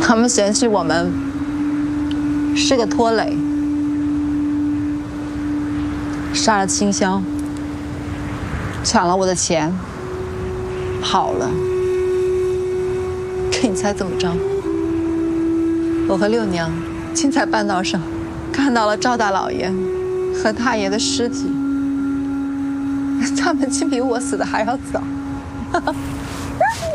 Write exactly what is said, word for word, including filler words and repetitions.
他们嫌弃我们是个拖累，杀了清霄，抢了我的钱，跑了。可你猜怎么着？我和六娘竟在半道上看到了赵大老爷和大爷的尸体，他们竟比我死的还要早。